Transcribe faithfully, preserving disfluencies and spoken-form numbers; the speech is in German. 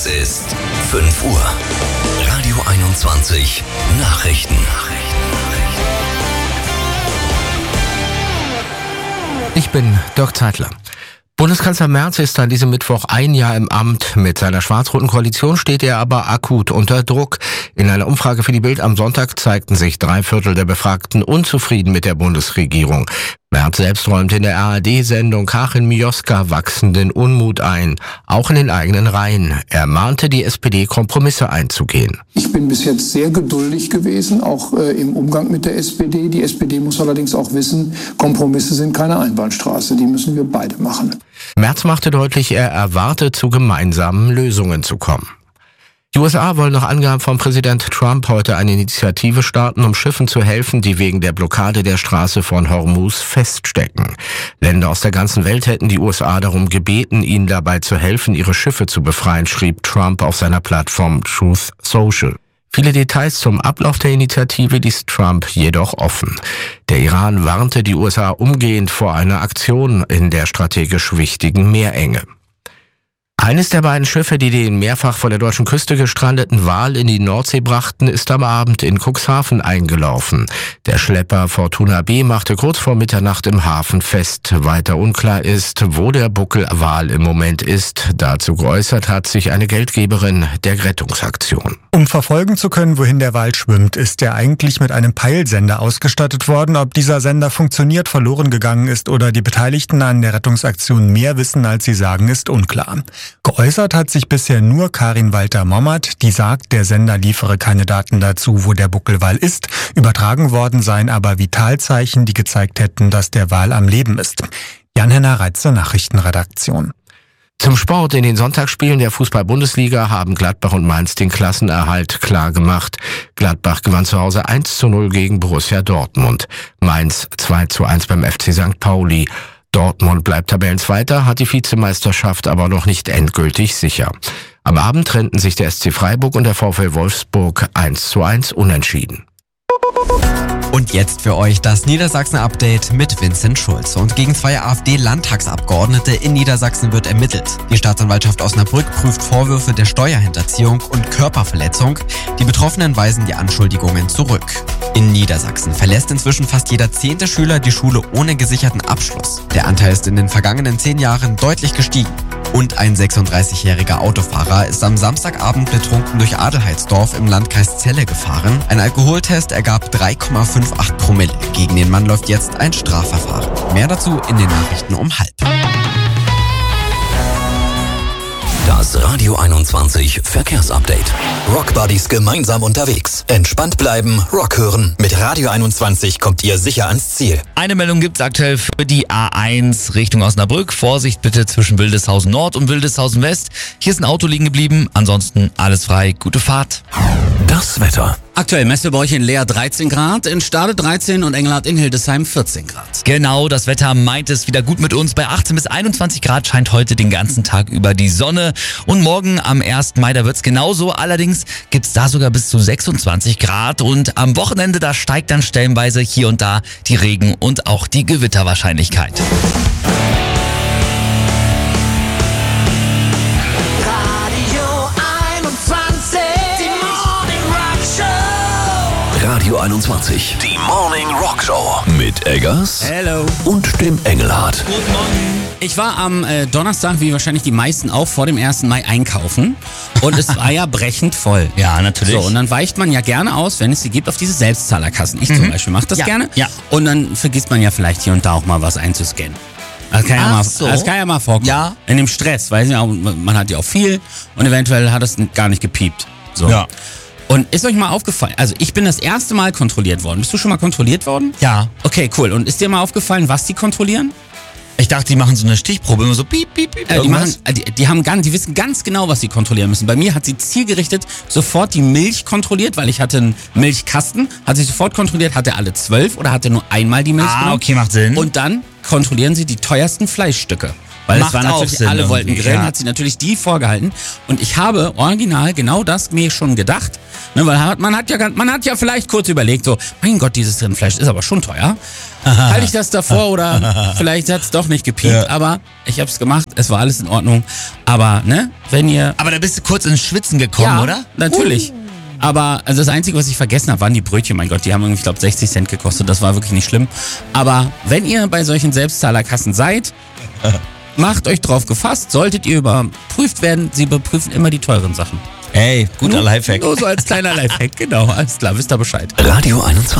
Es ist fünf Uhr. Radio einundzwanzig Nachrichten. Ich bin Dirk Zeitler. Bundeskanzler Merz ist an diesem Mittwoch ein Jahr im Amt. Mit seiner schwarz-roten Koalition steht er aber akut unter Druck. In einer Umfrage für die Bild am Sonntag zeigten sich drei Viertel der Befragten unzufrieden mit der Bundesregierung. Merz selbst räumt in der A R D-Sendung Karin Mioska wachsenden Unmut ein, auch in den eigenen Reihen. Er mahnte die S P D, Kompromisse einzugehen. Ich bin bis jetzt sehr geduldig gewesen, auch äh, im Umgang mit der S P D. Die S P D muss allerdings auch wissen, Kompromisse sind keine Einbahnstraße, die müssen wir beide machen. Merz machte deutlich, er erwarte, zu gemeinsamen Lösungen zu kommen. Die U S A wollen nach Angaben von Präsident Trump heute eine Initiative starten, um Schiffen zu helfen, die wegen der Blockade der Straße von Hormuz feststecken. Länder aus der ganzen Welt hätten die U S A darum gebeten, ihnen dabei zu helfen, ihre Schiffe zu befreien, schrieb Trump auf seiner Plattform Truth Social. Viele Details zum Ablauf der Initiative ließ Trump jedoch offen. Der Iran warnte die U S A umgehend vor einer Aktion in der strategisch wichtigen Meerenge. Eines der beiden Schiffe, die den mehrfach vor der deutschen Küste gestrandeten Wal in die Nordsee brachten, ist am Abend in Cuxhaven eingelaufen. Der Schlepper Fortuna B machte kurz vor Mitternacht im Hafen fest. Weiter unklar ist, wo der Buckelwal im Moment ist. Dazu geäußert hat sich eine Geldgeberin der Rettungsaktion. Um verfolgen zu können, wohin der Wal schwimmt, ist er eigentlich mit einem Peilsender ausgestattet worden. Ob dieser Sender funktioniert, verloren gegangen ist oder die Beteiligten an der Rettungsaktion mehr wissen, als sie sagen, ist unklar. Geäußert hat sich bisher nur Karin Walter-Mommert, die sagt, der Sender liefere keine Daten dazu, wo der Buckelwal ist. Übertragen worden seien aber Vitalzeichen, die gezeigt hätten, dass der Wal am Leben ist. Jan-Henner Reitze, Nachrichtenredaktion. Zum Sport: In den Sonntagsspielen der Fußball-Bundesliga haben Gladbach und Mainz den Klassenerhalt klar gemacht. Gladbach gewann zu Hause eins zu null gegen Borussia Dortmund. Mainz zwei zu eins beim F C Sankt Pauli. Dortmund bleibt Tabellenzweiter, hat die Vizemeisterschaft aber noch nicht endgültig sicher. Am Abend trennten sich der S C Freiburg und der VfL Wolfsburg eins zu eins unentschieden. Und jetzt für euch das Niedersachsen-Update mit Vincent Schulz. Und gegen zwei AfD-Landtagsabgeordnete in Niedersachsen wird ermittelt. Die Staatsanwaltschaft Osnabrück prüft Vorwürfe der Steuerhinterziehung und Körperverletzung. Die Betroffenen weisen die Anschuldigungen zurück. In Niedersachsen verlässt inzwischen fast jeder zehnte Schüler die Schule ohne gesicherten Abschluss. Der Anteil ist in den vergangenen zehn Jahren deutlich gestiegen. Und ein sechsunddreißigjähriger Autofahrer ist am Samstagabend betrunken durch Adelheidsdorf im Landkreis Celle gefahren. Ein Alkoholtest ergab drei Komma acht Promille. Gegen den Mann läuft jetzt ein Strafverfahren. Mehr dazu in den Nachrichten um halb. Das Radio einundzwanzig Verkehrsupdate. Rock Buddies gemeinsam unterwegs. Entspannt bleiben, Rock hören. Mit Radio einundzwanzig kommt ihr sicher ans Ziel. Eine Meldung gibt es aktuell für die A eins Richtung Osnabrück. Vorsicht bitte zwischen Wildeshausen Nord und Wildeshausen West. Hier ist ein Auto liegen geblieben. Ansonsten alles frei. Gute Fahrt. Das Wetter. Aktuell messen wir bei euch in Leer dreizehn Grad, in Stade dreizehn und Engelhardt in Hildesheim vierzehn Grad. Genau, das Wetter meint es wieder gut mit uns. Bei achtzehn bis einundzwanzig Grad scheint heute den ganzen Tag über die Sonne. Und morgen am ersten Mai, da wird's genauso. Allerdings gibt's da sogar bis zu sechsundzwanzig Grad. Und am Wochenende, da steigt dann stellenweise hier und da die Regen- und auch die Gewitterwahrscheinlichkeit. Radio einundzwanzig, die Morning Rock Show. Mit Eggers Hello. und dem Engelhardt. Guten Morgen. Ich war am äh, Donnerstag, wie wahrscheinlich die meisten auch, vor dem ersten Mai einkaufen. Und es war ja brechend voll. Ja, natürlich. So, und dann weicht man ja gerne aus, wenn es sie gibt, auf diese Selbstzahlerkassen. Ich Mhm. zum Beispiel mache das Ja, gerne. ja. Und dann vergisst man ja vielleicht hier und da auch mal was einzuscannen. Das kann, ja Ach mal, so. das kann ja mal vorkommen. Ja. In dem Stress, weiß ich auch, man hat ja auch viel und eventuell hat es gar nicht gepiept. So. Ja. Und ist euch mal aufgefallen, also ich bin das erste Mal kontrolliert worden. Bist du schon mal kontrolliert worden? Ja. Okay, cool. Und ist dir mal aufgefallen, was die kontrollieren? Ich dachte, die machen so eine Stichprobe, immer so piep, piep, piep. Äh, die, irgendwas. machen, äh, die, die, haben ganz, die wissen ganz genau, was sie kontrollieren müssen. Bei mir hat sie zielgerichtet sofort die Milch kontrolliert, weil ich hatte einen Milchkasten, hat sie sofort kontrolliert, hatte alle zwölf oder hatte nur einmal die Milch Ah, genommen. okay, macht Sinn. Und dann kontrollieren sie die teuersten Fleischstücke. Weil Macht es war auch natürlich, Sinn alle wollten irgendwie, grillen, ja. hat sie natürlich die vorgehalten. Und ich habe original genau das mir schon gedacht. Ne, weil hat- man hat ja ganz- man hat ja vielleicht kurz überlegt, so, mein Gott, dieses Rindfleisch ist aber schon teuer. Halte ich das davor oder vielleicht hat es doch nicht gepiept. Ja. Aber ich habe es gemacht, es war alles in Ordnung. Aber ne, wenn ihr... Aber da bist du kurz ins Schwitzen gekommen, ja, oder? natürlich. Aber also das Einzige, was ich vergessen habe, waren die Brötchen. Mein Gott, die haben irgendwie, ich glaube, sechzig Cent gekostet. Das war wirklich nicht schlimm. Aber wenn ihr bei solchen Selbstzahlerkassen seid, macht euch drauf gefasst. Solltet ihr überprüft werden, sie überprüfen immer die teuren Sachen. Ey, guter Nur- Lifehack. Nur so als kleiner Lifehack, genau. Alles klar, wisst ihr Bescheid. Radio einundzwanzig.